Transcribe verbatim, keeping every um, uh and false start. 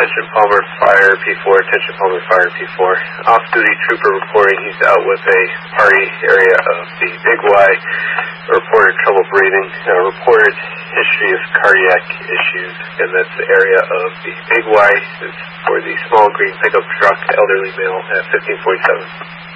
attention Palmer Fire P four, attention Palmer Fire P four. Off-duty trooper reporting he's out with a party area of the Big Y. Reported trouble breathing. Uh, reported history of cardiac issues, and that's the area of the Big Y. It's for the small green pickup truck, elderly male at fifteen forty-seven.